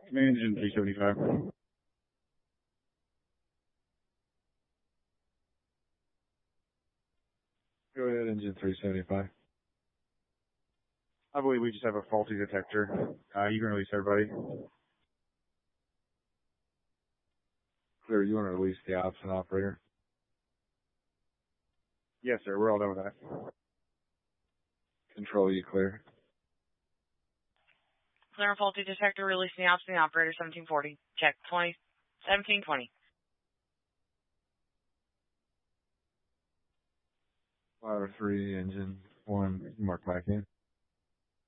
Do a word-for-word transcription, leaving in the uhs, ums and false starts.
Engine three seventy-five. Go ahead, engine three seventy-five. I believe we just have a faulty detector. Uh, you can release everybody. Clear, you want to release the ops and operator? Yes, sir. We're all done with that. Control, you clear. Clear and faulty detector, releasing the ops and the operator, seventeen forty. Check, twenty, seventeen twenty. Five three, engine one, mark back in.